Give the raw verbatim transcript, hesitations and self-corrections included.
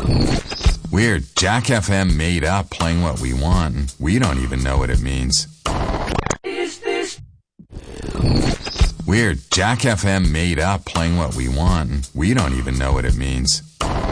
Weird. Jack F M made up playing what we want. We don't even know what it means. Is this Weird. Jack F M made up playing what we want. We don't even know what it means.